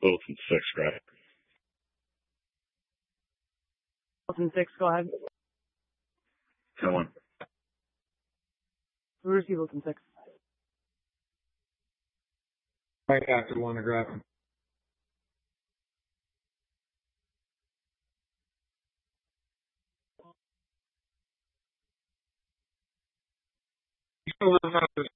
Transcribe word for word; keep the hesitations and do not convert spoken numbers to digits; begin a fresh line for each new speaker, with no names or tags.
Wilson six, right?
Wilson six, go ahead.
Come on.
We receive Wilson six.
Right after one to grab him. You still live out this